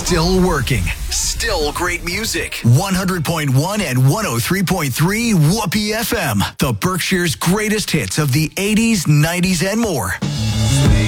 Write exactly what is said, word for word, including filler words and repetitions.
Still working. Still great music. one hundred point one and one oh three point three Whoopee F M. The Berkshire's greatest hits of the eighties, nineties, and more.